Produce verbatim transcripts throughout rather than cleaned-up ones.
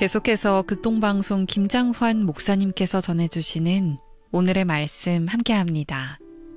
계속해서 극동방송 김장환 목사님께서 전해주시는 오늘의 말씀 함께합니다.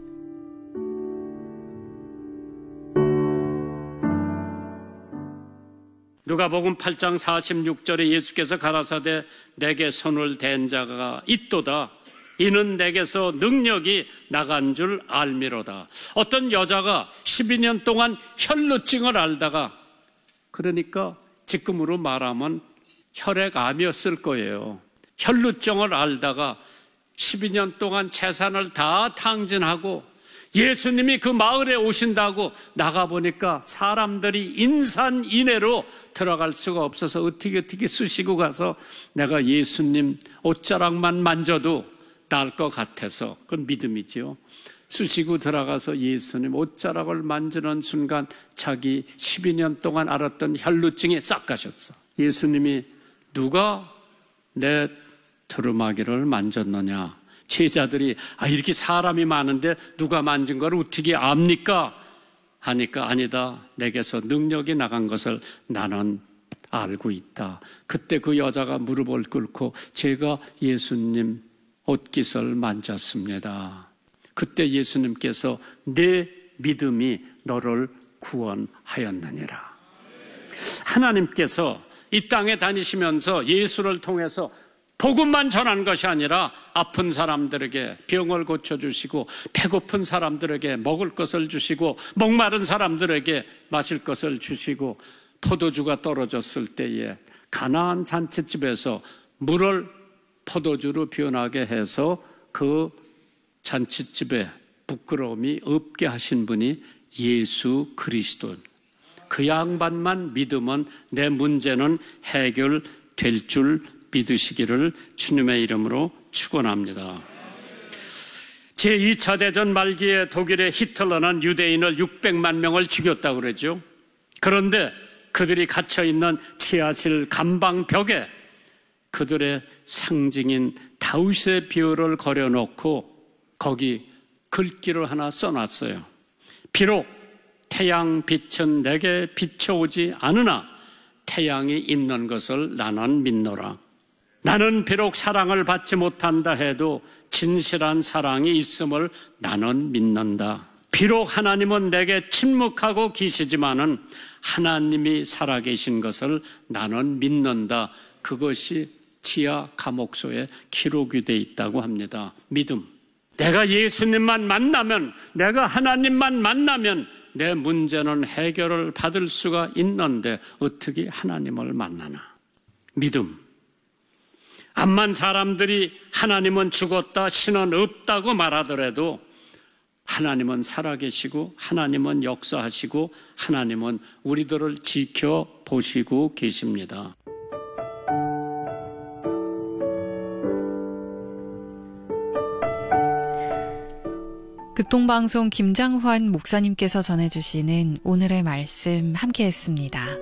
누가복음 팔 장 사십육 절에 예수께서 가라사대 내게 손을 댄 자가 있도다. 이는 내게서 능력이 나간 줄 알미로다. 어떤 여자가 십이 년 동안 혈루증을 앓다가, 그러니까 지금으로 말하면 혈액암이었을 거예요. 혈루증을 앓다가 십이 년 동안 재산을 다 탕진하고 예수님이 그 마을에 오신다고 나가보니까 사람들이 인산인해로 들어갈 수가 없어서 어떻게 어떻게 쑤시고 가서 내가 예수님 옷자락만 만져도 나을 것 같아서, 그건 믿음이지요. 쑤시고 들어가서 예수님 옷자락을 만지는 순간 자기 십이 년 동안 앓았던 혈루증이 싹 가셨어. 예수님이 누가 내 두루마기를 만졌느냐? 제자들이 아 이렇게 사람이 많은데 누가 만진 걸 어떻게 압니까? 하니까 아니다. 내게서 능력이 나간 것을 나는 알고 있다. 그때 그 여자가 무릎을 꿇고 제가 예수님 옷깃을 만졌습니다. 그때 예수님께서 내 믿음이 너를 구원하였느니라. 하나님께서 이 땅에 다니시면서 예수를 통해서 복음만 전한 것이 아니라 아픈 사람들에게 병을 고쳐주시고 배고픈 사람들에게 먹을 것을 주시고 목마른 사람들에게 마실 것을 주시고 포도주가 떨어졌을 때에 가나안 잔치집에서 물을 포도주로 변하게 해서 그 잔치집에 부끄러움이 없게 하신 분이 예수 그리스도. 그 양반만 믿으면 내 문제는 해결될 줄 믿으시기를 주님의 이름으로 축원합니다. 제이 차 대전 말기에 독일의 히틀러는 유대인을 육백만 명을 죽였다고 그러죠. 그런데 그들이 갇혀있는 지하실 감방벽에 그들의 상징인 다윗의 비호를 걸어놓고 거기 글귀를 하나 써놨어요. 비록 태양 빛은 내게 비춰오지 않으나 태양이 있는 것을 나는 믿노라. 나는 비록 사랑을 받지 못한다 해도 진실한 사랑이 있음을 나는 믿는다. 비록 하나님은 내게 침묵하고 계시지만은 하나님이 살아계신 것을 나는 믿는다. 그것이 지하 감옥소에 기록이 되어 있다고 합니다. 믿음. 내가 예수님만 만나면, 내가 하나님만 만나면 내 문제는 해결을 받을 수가 있는데 어떻게 하나님을 만나나? 믿음. 암만 사람들이 하나님은 죽었다, 신은 없다고 말하더라도 하나님은 살아계시고 하나님은 역사하시고 하나님은 우리들을 지켜보시고 계십니다. 극동방송 김장환 목사님께서 전해주시는 오늘의 말씀 함께했습니다.